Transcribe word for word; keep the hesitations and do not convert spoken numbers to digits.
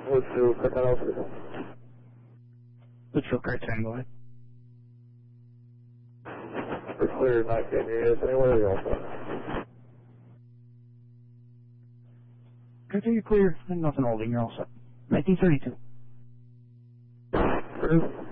Litchfield, car ten Alpha. Litchfield, car ten, go ahead. We're clear, not getting you. Anywhere you also. Car ten, you're clear. Nothing holding, you're all set. nineteen thirty-two. Cruise.